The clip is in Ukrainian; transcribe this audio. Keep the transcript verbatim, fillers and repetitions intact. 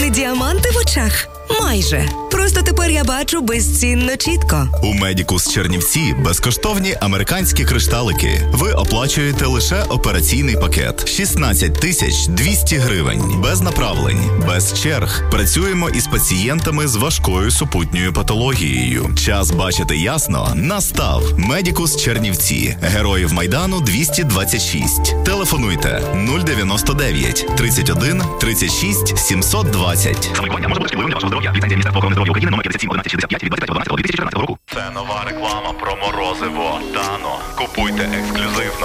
Вистрілили діаманти в очах? Майже. Просто тепер я бачу безцінно чітко. У Медікус Чернівці безкоштовні американські кришталики. Ви оплачуєте лише операційний пакет. шістнадцять тисяч двісті гривень. Без направлень, без черг. Працюємо із пацієнтами з важкою супутньою патологією. Час бачити ясно настав. Медікус Чернівці. Героїв Майдану двісті двадцять шість. Телефонуйте нуль дев'яносто дев'ять тридцять один тридцять шість сімсот двадцять. Самолікування може бути шкідливим для вашого здоров'я. Ліцензія Міністерства охорони здоров'я України номер п'ятдесят сім одинадцять шістдесят п'ять від двадцять третього дванадцятого дві тисячі чотирнадцятого року. Це нова реклама про морозиво Дано. Купуйте ексклюзивно.